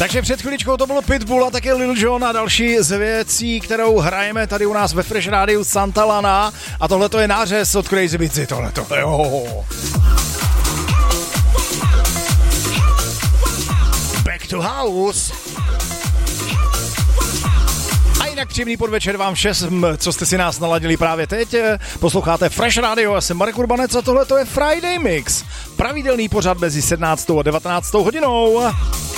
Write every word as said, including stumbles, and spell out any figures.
Takže před chviličkou to bylo Pitbull a také Lil Jon a další z věcí, kterou hrajeme tady u nás ve Fresh Rádiu Santa Lana. A tohle to je nářez od Crazy Bici, tohleto, jo. Back to house. A jinak příjemný podvečer vám všem, co jste si nás naladili právě teď. Posloucháte Fresh Radio, já jsem Marek Urbanec a tohle to je Friday Mix. Pravidelný pořad mezi sedmnáctou a devatenáctou hodinou.